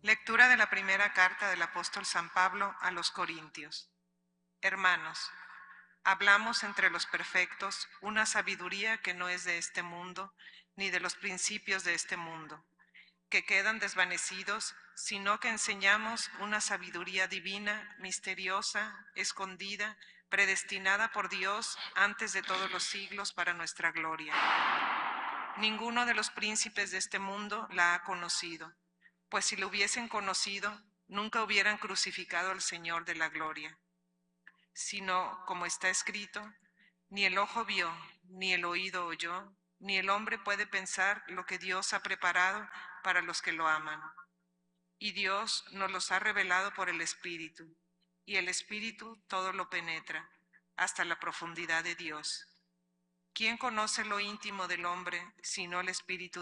Lectura de la primera carta del apóstol San Pablo a los Corintios. Hermanos, hablamos entre los perfectos una sabiduría que no es de este mundo, ni de los principios de este mundo, que quedan desvanecidos, sino que enseñamos una sabiduría divina, misteriosa, escondida, predestinada por Dios antes de todos los siglos para nuestra gloria. Ninguno de los príncipes de este mundo la ha conocido, pues si lo hubiesen conocido, nunca hubieran crucificado al Señor de la gloria. Sino, como está escrito, ni el ojo vio, ni el oído oyó, ni el hombre puede pensar lo que Dios ha preparado para los que lo aman. Y Dios nos los ha revelado por el Espíritu, y el Espíritu todo lo penetra, hasta la profundidad de Dios. ¿Quién conoce lo íntimo del hombre, sino el Espíritu